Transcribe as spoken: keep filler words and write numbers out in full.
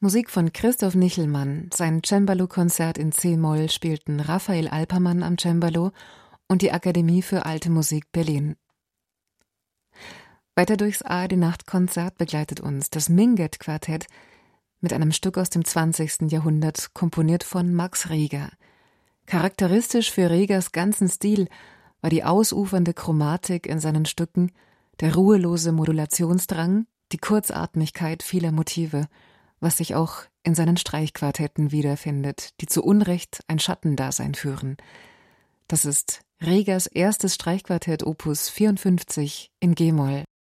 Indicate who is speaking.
Speaker 1: Musik von Christoph Nichelmann. Sein Cembalo-Konzert in C-Moll spielten Raphael Alpermann am Cembalo und die Akademie für Alte Musik Berlin. Weiter durchs A R D-Nachtkonzert begleitet uns das Minget-Quartett mit einem Stück aus dem zwanzigsten Jahrhundert, komponiert von Max Reger. Charakteristisch für Regers ganzen Stil war die ausufernde Chromatik in seinen Stücken, der ruhelose Modulationsdrang, die Kurzatmigkeit vieler Motive, was sich auch in seinen Streichquartetten wiederfindet, die zu Unrecht ein Schattendasein führen. Das ist Regers erstes Streichquartett Opus vierundfünfzig in G-Moll.